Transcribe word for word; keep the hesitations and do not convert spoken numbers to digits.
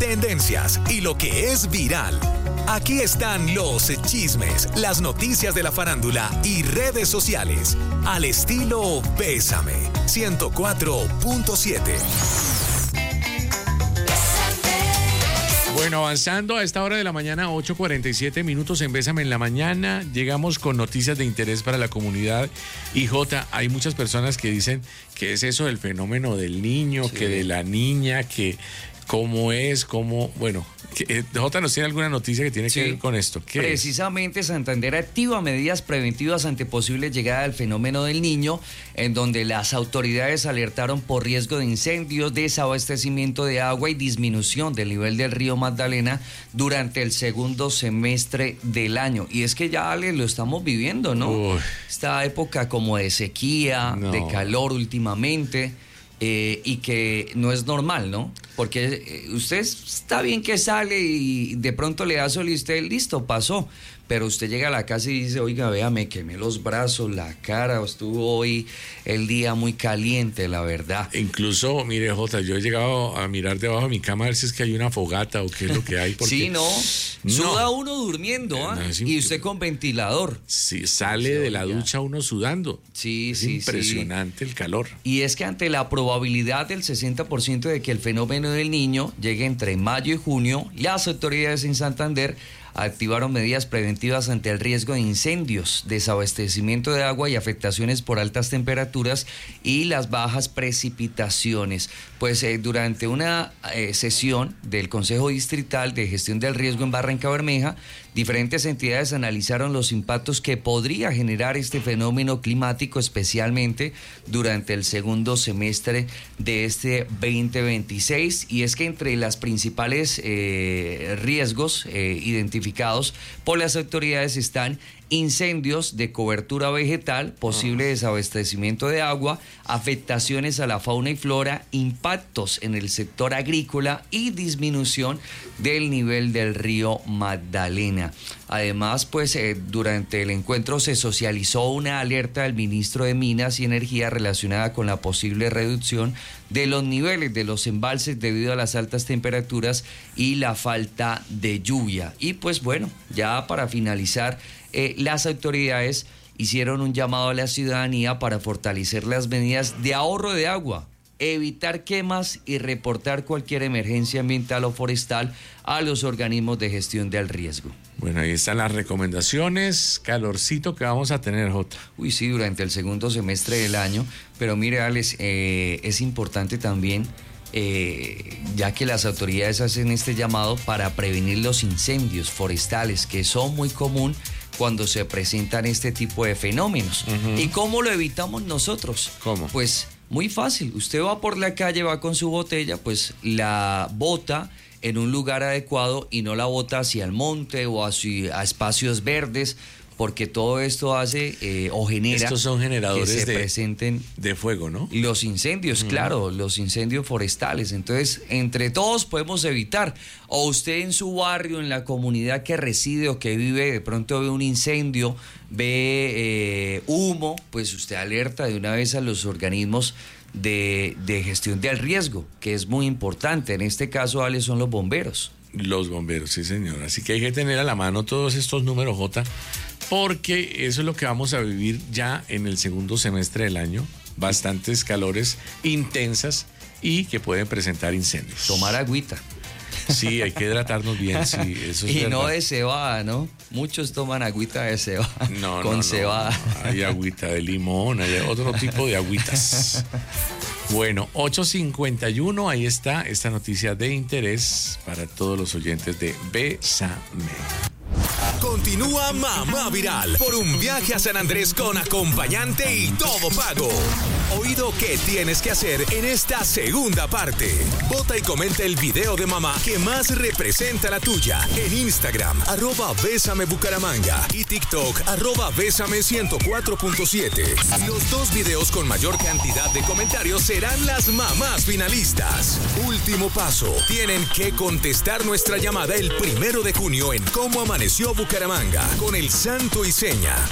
tendencias y lo que es viral. Aquí están los chismes, las noticias de la farándula y redes sociales. Al estilo Bésame, ciento cuatro punto siete. Bueno, avanzando a esta hora de la mañana, ocho cuarenta y siete minutos en Bésame en la mañana. Llegamos con noticias de interés para la comunidad. Y Jota, hay muchas personas que dicen que es eso del fenómeno del niño, sí, que de la niña, que cómo es, cómo, bueno, que, Jota nos tiene alguna noticia que tiene sí, que ver con esto. ¿Qué precisamente es? Santander activa medidas preventivas ante posible llegada del fenómeno del niño, en donde las autoridades alertaron por riesgo de incendios, desabastecimiento de agua y disminución del nivel del río Magdalena durante el segundo semestre del año. Y es que ya, Ale, lo estamos viviendo, ¿no? Uy. Esta época como de sequía, no. de calor últimamente. Eh, y que no es normal, ¿no? Porque eh, usted está bien que sale y de pronto le da sol y usted, listo, pasó. Pero usted llega a la casa y dice, oiga, vea, me quemé los brazos, la cara, estuvo hoy el día muy caliente, la verdad. Incluso, mire, Jota, yo he llegado a mirar debajo de mi cama a ver si es que hay una fogata o qué es lo que hay. Porque sí, no, no. Suda uno durmiendo, ¿eh? No, es y usted con ventilador. Sí, sale sí, de la ducha uno sudando. Sí, es sí, impresionante sí. el calor. Y es que ante la probabilidad del sesenta por ciento de que el fenómeno del niño llegue entre mayo y junio, las autoridades en Santander activaron medidas preventivas ante el riesgo de incendios, desabastecimiento de agua y afectaciones por altas temperaturas y las bajas precipitaciones. Pues eh, durante una eh, sesión del Consejo Distrital de Gestión del Riesgo en Barranca Bermeja, diferentes entidades analizaron los impactos que podría generar este fenómeno climático, especialmente durante el segundo semestre de este veinte veintiséis. Y es que entre las principales eh, riesgos eh, identificados por las autoridades están incendios de cobertura vegetal, posible desabastecimiento de agua, afectaciones a la fauna y flora, impactos en el sector agrícola y disminución del nivel del río Magdalena. Además, pues eh, durante el encuentro se socializó una alerta del ministro de Minas y Energía relacionada con la posible reducción de los niveles de los embalses debido a las altas temperaturas y la falta de lluvia. Y pues bueno, ya para finalizar, eh, las autoridades hicieron un llamado a la ciudadanía para fortalecer las medidas de ahorro de agua, evitar quemas y reportar cualquier emergencia ambiental o forestal a los organismos de gestión del riesgo. Bueno, ahí están las recomendaciones, calorcito que vamos a tener, Jota. Uy, sí, durante el segundo semestre del año, pero mire, Alex, eh, es importante también, eh, ya que las autoridades hacen este llamado para prevenir los incendios forestales, que son muy común cuando se presentan este tipo de fenómenos. Uh-huh. ¿Y cómo lo evitamos nosotros? ¿Cómo? Pues muy fácil, usted va por la calle, va con su botella, pues la bota en un lugar adecuado y no la bota hacia el monte o hacia a espacios verdes, porque todo esto hace eh, o genera Estos son generadores que se de, presenten de fuego, ¿no? Los incendios, mm. claro, los incendios forestales. Entonces, entre todos podemos evitar. O usted en su barrio, en la comunidad que reside o que vive, de pronto ve un incendio, ve eh, humo, pues usted alerta de una vez a los organismos de, de gestión del riesgo, que es muy importante. En este caso, Ale, son los bomberos. Los bomberos, sí, señor. Así que hay que tener a la mano todos estos números, Jota, porque eso es lo que vamos a vivir ya en el segundo semestre del año. Bastantes calores intensas y que pueden presentar incendios. Tomar agüita. Sí, hay que hidratarnos bien, sí, eso es y verdad. No de cebada, ¿no? Muchos toman agüita de cebada. No, con no, cebada. No. Hay agüita de limón, hay otro tipo de agüitas. Bueno, ocho cincuenta y uno, ahí está esta noticia de interés para todos los oyentes de Bésame. Continúa Mamá Viral por un viaje a San Andrés con acompañante y todo pago. Oído qué tienes que hacer en esta segunda parte. Vota y comenta el video de mamá que más representa la tuya en Instagram, arroba Bésame Bucaramanga y TikTok, arroba Bésame ciento cuatro punto siete. Los dos videos con mayor cantidad de comentarios serán las mamás finalistas. Último paso, tienen que contestar nuestra llamada el primero de junio en Cómo Amaneció Bucaramanga con el Santo y Seña.